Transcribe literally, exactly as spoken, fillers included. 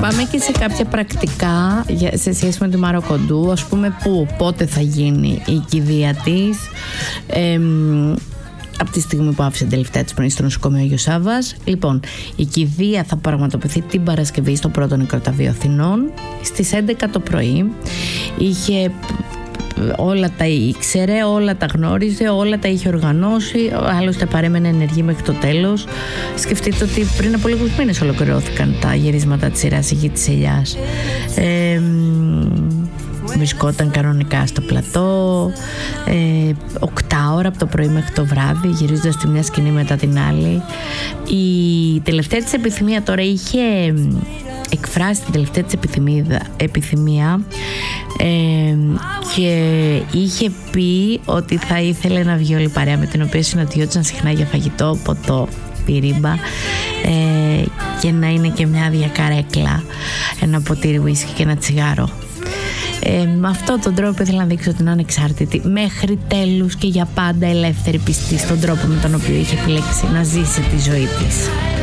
πάμε και σε κάποια πρακτικά σε σχέση με τη Μαροκοντού, ας πούμε που, πότε θα γίνει η κηδεία της. Ε, από τη στιγμή που άφησε την τελευταία της πνοή στο νοσοκομείο Άγιος Σάββας. Λοιπόν, η κηδεία θα πραγματοποιηθεί την Παρασκευή στο πρώτο νεκροταφείο Αθηνών στις έντεκα το πρωί. Είχε όλα τα ήξερε, όλα τα γνώριζε, όλα τα είχε οργανώσει, άλλωστε παρέμενε ενεργή μέχρι το τέλος. Σκεφτείτε ότι πριν από λίγους μήνες ολοκληρώθηκαν τα γυρίσματα της σειράς «Η Γη της Ελιάς». Ε, βρισκόταν κανονικά στο πλατό, ε, οκτά ώρα από το πρωί μέχρι το βράδυ, γυρίζοντας τη μια σκηνή μετά την άλλη. Η τελευταία της επιθυμία τώρα είχε εκφράσει την τελευταία της επιθυμία, επιθυμία ε, και είχε πει ότι θα ήθελε να βγει όλη παρέα με την οποία συναντιόταν συχνά για φαγητό, ποτό, πυρίμπα ε, και να είναι και μια άδεια καρέκλα, ένα ποτήρι ουίσκι και ένα τσιγάρο. Ε, με αυτόν τον τρόπο ήθελα να δείξω ότι είναι ανεξάρτητη μέχρι τέλους και για πάντα ελεύθερη πιστή στον τρόπο με τον οποίο είχε επιλέξει να ζήσει τη ζωή της.